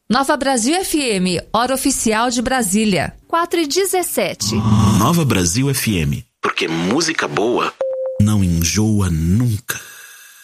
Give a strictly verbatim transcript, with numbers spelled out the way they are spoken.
Nova Brasil F M, hora oficial de Brasília, quatro e dezessete. Nova Brasil F M, porque música boa não enjoa nunca.